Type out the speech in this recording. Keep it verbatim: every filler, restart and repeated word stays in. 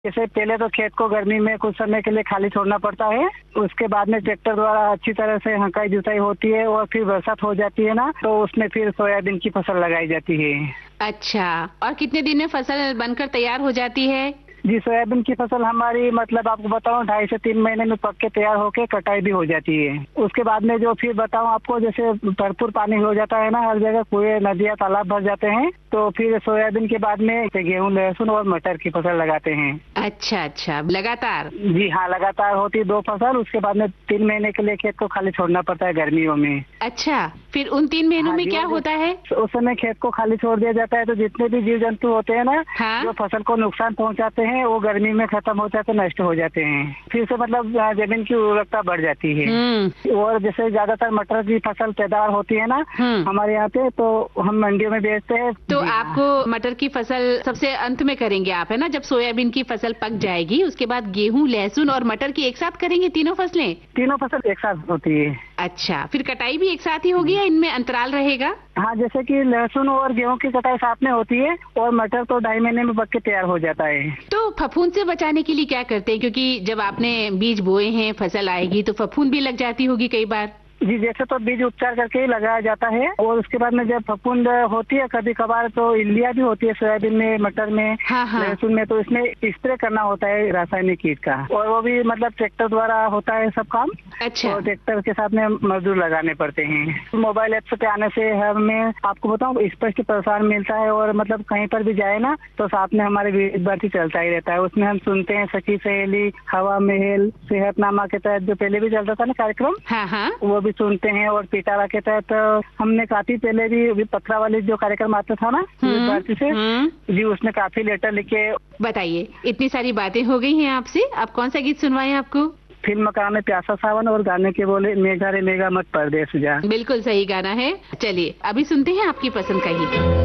जैसे पहले तो खेत को गर्मी में कुछ समय के लिए खाली छोड़ना पड़ता है। उसके बाद में ट्रैक्टर द्वारा अच्छी तरह से हंकाई जुताई होती है और फिर बरसात हो जाती है ना, तो उसमें फिर सोयाबीन की फसल लगाई जाती है। अच्छा, और कितने दिन में फसल बनकर तैयार हो जाती है? जी, सोयाबीन की फसल हमारी मतलब आपको बताऊं ढाई से तीन महीने में पक के तैयार होके कटाई भी हो जाती है। उसके बाद में जो फिर बताऊं आपको, जैसे भरपूर पानी हो जाता है ना, हर जगह कुएं, नदियां, तालाब भर जाते हैं, तो फिर सोयाबीन के बाद में गेहूं, लहसुन और मटर की फसल लगाते हैं। अच्छा अच्छा, लगातार? जी हाँ, लगातार होती है दो फसल। उसके बाद में तीन महीने के लिए खेत को खाली छोड़ना पड़ता है गर्मियों में। अच्छा, फिर उन तीन महीनों हाँ, में क्या होता है? उस समय खेत को खाली छोड़ दिया जाता है, तो जितने भी जीव जंतु होते हैं ना, हाँ? जो फसल को नुकसान पहुंचाते हैं, वो गर्मी में खत्म हो जाते, नष्ट हो जाते हैं। फिर से मतलब जमीन की उर्वरकता बढ़ जाती है। और जैसे ज्यादातर मटर की फसल पैदावार होती है ना हमारे यहाँ पे, तो हम मंडियों में बेचते हैं। तो आपको मटर की फसल सबसे अंत में करेंगे आप, है ना? जब सोयाबीन की फसल पक जाएगी, उसके बाद गेहूं, लहसुन और मटर की एक साथ करेंगे तीनों फसलें? तीनों फसल एक साथ होती है। अच्छा, फिर कटाई भी एक साथ ही होगी या इनमें अंतराल रहेगा? हाँ, जैसे कि लहसुन और गेहूं की कटाई साथ में होती है और मटर तो ढाई महीने में पक के तैयार हो जाता है। तो फफूंद से बचाने के लिए क्या करते हैं? क्योंकि जब आपने बीज बोए हैं, फसल आएगी तो फफूंद भी लग जाती होगी कई बार। जी, जैसे तो बीज उपचार करके ही लगाया जाता है, और उसके बाद में जब फफूंद होती है कभी कभार, तो इल्लियाँ भी होती है सोयाबीन में, मटर में, हाँ हाँ। लहसुन में, तो इसमें स्प्रे करना होता है रासायनिक कीट का, और वो भी मतलब ट्रैक्टर द्वारा होता है सब काम। अच्छा। और ट्रैक्टर के साथ में मजदूर लगाने पड़ते हैं। मोबाइल ऐप पे आने से हमें आपको बताऊं स्पष्ट प्रसारण मिलता है, और मतलब कहीं पर भी जाए ना तो साथ में हमारे विविध भारती चलता ही रहता है। उसमें हम सुनते हैं सखी सहेली, हवा महल, सेहतनामा के तहत जो पहले भी चलता था ना कार्यक्रम, हाँ हाँ, वो भी सुनते हैं। और पिटारा के तहत हमने काफी पहले भी पत्रा वाली जो कार्यक्रम आता था ना विविध भारती से, जी उसमें काफी लेटर लिखे। बताइए, इतनी सारी बातें हो गई हैं आपसे, अब कौन सा गीत सुनवाएं आपको? फिल्म का नाम है प्यासा सावन, और गाने के बोले मेघा रे मेघा मत परदेस जा। बिल्कुल सही गाना है। चलिए अभी सुनते हैं आपकी पसंद का गीत।